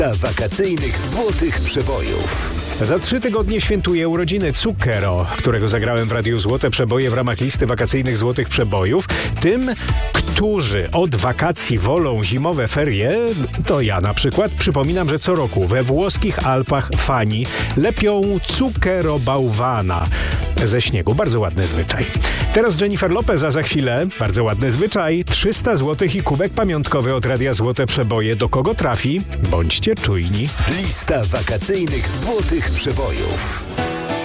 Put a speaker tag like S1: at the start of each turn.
S1: Wakacyjnych złotych przebojów.
S2: Za 3 tygodnie świętuję urodziny Zucchero, którego zagrałem w Radiu Złote Przeboje w ramach listy wakacyjnych złotych przebojów. Tym, którzy od wakacji wolą zimowe ferie, to ja na przykład, przypominam, że co roku we włoskich Alpach fani lepią Zucchero bałwana ze śniegu. Bardzo ładny zwyczaj. Teraz Jennifer Lopez, a za chwilę, bardzo ładny zwyczaj, 300 zł i kubek pamiątkowy od Radia Złote Przeboje. Do kogo trafi? Bądźcie czujni.
S1: Lista wakacyjnych złotych przebojów.